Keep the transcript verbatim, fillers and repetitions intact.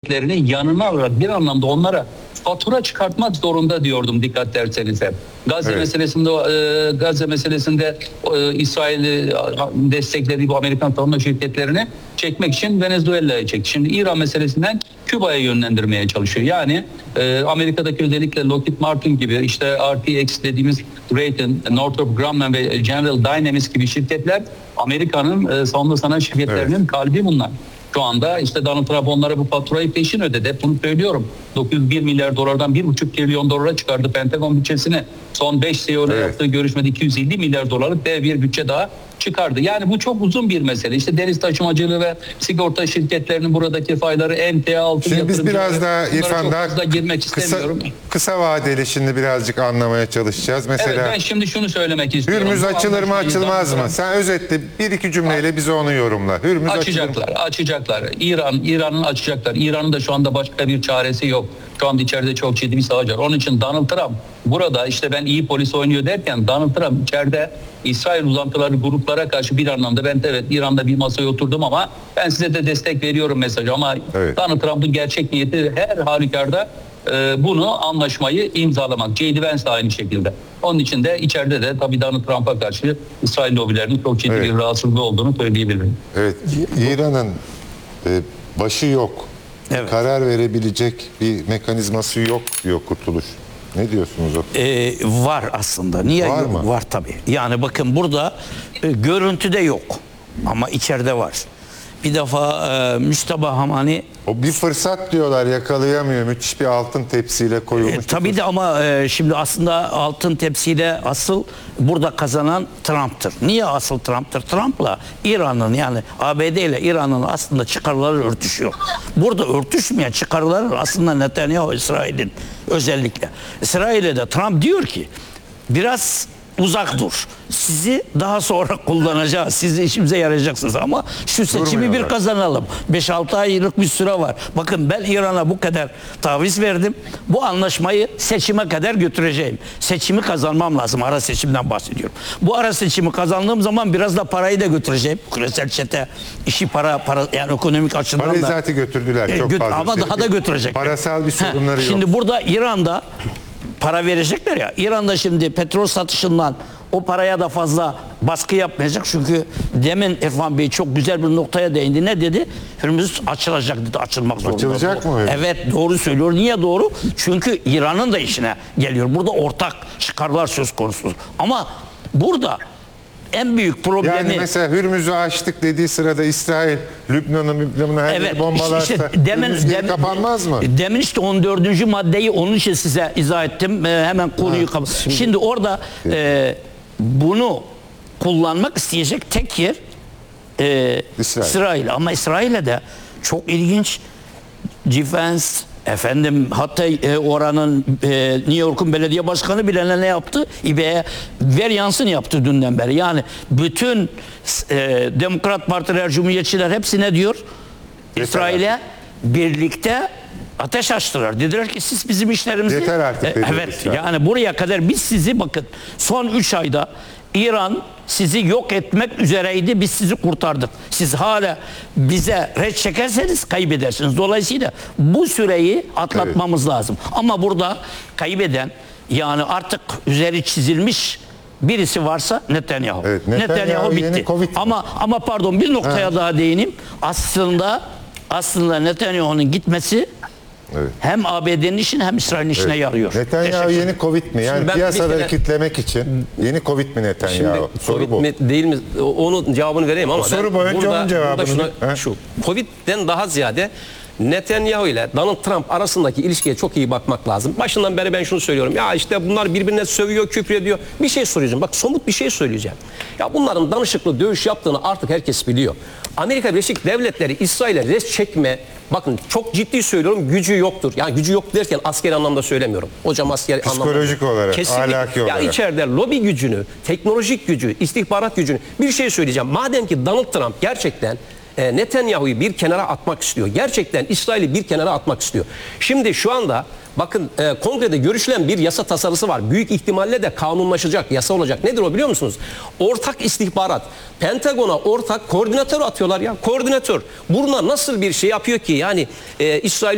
şirketlerini yanına alarak bir anlamda onlara fatura çıkartmak zorunda diyordum, dikkat derseniz hep. Gazze evet. meselesinde e, Gazze meselesinde e, İsrail'i desteklediği bu Amerikan savunma şirketlerini çekmek için Venezuela'ya çekti. Şimdi İran meselesinden Küba'ya yönlendirmeye çalışıyor. Yani e, Amerika'daki özellikle Lockheed Martin gibi, işte R T X dediğimiz Raytheon, Northrop Grumman ve General Dynamics gibi şirketler Amerika'nın e, savunma sanayi şirketlerinin evet. kalbi bunlar. Şu anda işte Donald Trump onlara bu faturayı peşin ödedi. Hep bunu söylüyorum. dokuz yüz bir milyar dolardan bir buçuk trilyon dolara çıkardı Pentagon bütçesini. Son beş C E O ile evet. yaptığı görüşmede iki yüz elli milyar dolarlık dev bir bütçe daha çıkardı. Yani bu çok uzun bir mesele. İşte deniz taşımacılığı ve sigorta şirketlerinin buradaki fayları, emtia altı şimdi yatırımcıları. Biz biraz daha İrfan daha girmek kısa, istemiyorum. Kısa vadeli şimdi birazcık anlamaya çalışacağız. Mesela evet, ben şimdi şunu söylemek istiyorum. Hürmüz açılır mı açılmaz mı? Sen özetle bir iki cümleyle bize onu yorumla. Hürmüz açacaklar, açacaklar. İran, İran'ın açacaklar. İran'ın da şu anda başka bir çaresi yok. Şu anda içeride çok ciddi bir savaş var. Onun için Donald Trump burada işte ben iyi polis oynuyor derken Donald Trump içeride İsrail uzantıları gruplara karşı bir anlamda ben de evet İran'da bir masaya oturdum ama ben size de destek veriyorum mesajı ama evet. Donald Trump'ın gerçek niyeti her halükarda e, bunu anlaşmayı imzalamak. J D Vance de aynı şekilde. Onun için de içeride de tabii Donald Trump'a karşı İsrail lobilerinin çok ciddi evet. bir rahatsızlığı olduğunu söyleyebilirim. Evet. İran'ın e, başı yok. Evet. Karar verebilecek bir mekanizması yok diyor Kurtuluş. Ne diyorsunuz o? Ee, var aslında. Niye var yok? Mı? Var tabii. Yani bakın burada e, görüntüde yok ama içeride var. Bir defa e, Mustafa Hamani... O bir fırsat diyorlar, yakalayamıyor. Müthiş bir altın tepsiyle koyulmuş. E, tabii de ama e, şimdi aslında altın tepsiyle asıl burada kazanan Trump'tır. Niye asıl Trump'tır? Trump'la İran'ın yani A B D ile İran'ın aslında çıkarları örtüşüyor. Burada örtüşmeyen çıkarları aslında Netanyahu, İsrail'in özellikle. İsrail'e de Trump diyor ki biraz uzak dur. Sizi daha sonra kullanacağız. Siz de işimize yarayacaksınız ama şu seçimi bir kazanalım. beş altı aylık bir süre var. Bakın ben İran'a bu kadar taviz verdim. Bu anlaşmayı seçime kadar götüreceğim. Seçimi kazanmam lazım. Ara seçimden bahsediyorum. Bu ara seçimi kazandığım zaman biraz da parayı da götüreceğim. Küresel çete işi para, para yani ekonomik açıdan parayı da. Parayı zaten götürdüler. Çok fazla. Ama daha da götürecek. Parasal bir sorunları ha, yok. Şimdi burada İran'da para verecekler ya. İran'da şimdi petrol satışından o paraya da fazla baskı yapmayacak. Çünkü demin İrfan Bey çok güzel bir noktaya değindi. Ne dedi? Hürmüz açılacak dedi. Açılmak zorunda. Açılacak mı? Evet, doğru söylüyor. Niye doğru? Çünkü İran'ın da işine geliyor. Burada ortak çıkarlar söz konusu. Ama burada en büyük problemi... Yani mesela Hürmüz'ü açtık dediği sırada İsrail, Lübnan'ı, Lübnan'ı her evet, bombalarsa işte demin, Hürmüz demin, kapanmaz mı? Demin işte on dördüncü maddeyi onun için size izah ettim. Ee, hemen konuyu kapat. Şimdi, şimdi orada e, bunu kullanmak isteyecek tek yer e, İsrail. İsrail. Ama İsrail'e de çok ilginç defense efendim hatta e, oranın e, New York'un belediye başkanı bile ne yaptı? İB'ye ver yansın yaptı dünden beri. Yani bütün e, Demokrat Partiler, Cumhuriyetçiler hepsi ne diyor? İsrail'e birlikte ateş açtılar. Dediler ki siz bizim işlerimizi... Yeter artık. E, evet İsrail. Yani buraya kadar biz sizi bakın son üç ayda İran sizi yok etmek üzereydi. Biz sizi kurtardık. Siz hala bize red çekerseniz kaybedersiniz. Dolayısıyla bu süreyi atlatmamız evet. lazım. Ama burada kaybeden yani artık üzeri çizilmiş birisi varsa Netanyahu. Evet, Netanyahu, Netanyahu bitti. Ama ama pardon bir noktaya evet. daha değineyim. Aslında aslında Netanyahu'nun gitmesi evet. hem A B D'nin işine hem İsrail'in işine evet. yarıyor. Netanyahu yeni Covid mi? Yani piyasaları kere... kitlemek için yeni Covid mi Netanyahu? Şimdi soru Covid bu. Mi değil mi? Onun cevabını vereyim ama o soru bu. Önce onun cevabını. Şuna, şu. Covid'den daha ziyade Netanyahu ile Donald Trump arasındaki ilişkiye çok iyi bakmak lazım. Başından beri ben şunu söylüyorum. Ya işte bunlar birbirine sövüyor, küfrediyor. Bir şey söyleyeceğim. Bak somut bir şey söyleyeceğim. Ya bunların danışıklı dövüş yaptığını artık herkes biliyor. Amerika Birleşik Devletleri İsrail'e res çekme, bakın çok ciddi söylüyorum, gücü yoktur. Yani gücü yok derken askeri anlamda söylemiyorum. Hocam askeri anlamda. Psikolojik olarak, kesinlikle, ahlaki olarak. Ya içeride lobi gücünü, teknolojik gücü, istihbarat gücünü bir şey söyleyeceğim. Madem ki Donald Trump gerçekten Netanyahu'yu bir kenara atmak istiyor. Gerçekten İsrail'i bir kenara atmak istiyor. Şimdi şu anda bakın e, kongrede görüşülen bir yasa tasarısı var. Büyük ihtimalle de kanunlaşacak, yasa olacak. Nedir o biliyor musunuz? Ortak istihbarat. Pentagon'a ortak koordinatör atıyorlar ya. Koordinatör. Buna nasıl bir şey yapıyor ki? Yani e, İsrail